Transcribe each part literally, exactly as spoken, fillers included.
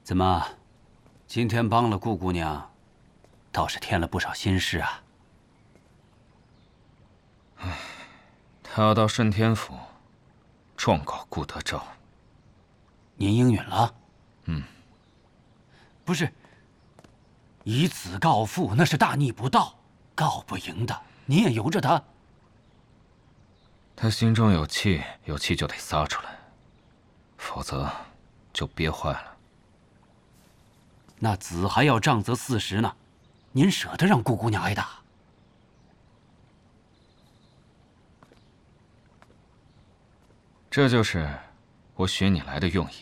怎么，今天帮了顾姑娘，倒是添了不少心事啊。 唉，他要到顺天府状告顾德昭。 您应允了？ 嗯。 不是，以子告父那是大逆不道，告不赢的。你也由着他。 他心中有气，有气就得撒出来，否则就憋坏了。 那子还要杖责四十呢，您舍得让顾姑娘挨打？ 这就是我选你来的用意。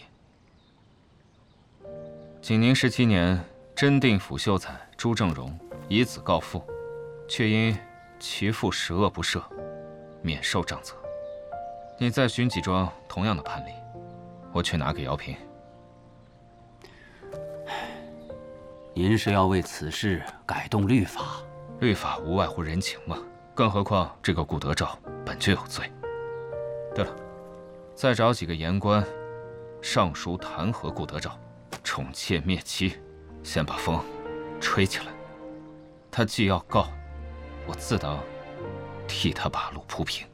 景宁十七年，真定府秀才朱正荣以子告父，却因其父十恶不赦，免受杖责。你再寻几桩同样的判例，我去拿给姚平。 您是要为此事改动律法？ 律法无外乎人情嘛，更何况这个顾德昭本就有罪。对了，再找几个言官，上书弹劾顾德昭，宠妾灭妻，先把风吹起来。他既要告，我自当替他把路铺平。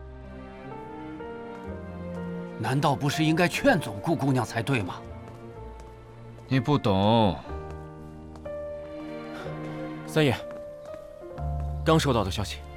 难道不是应该劝阻顾姑娘才对吗？ 你不懂。 三爷，刚收到的消息。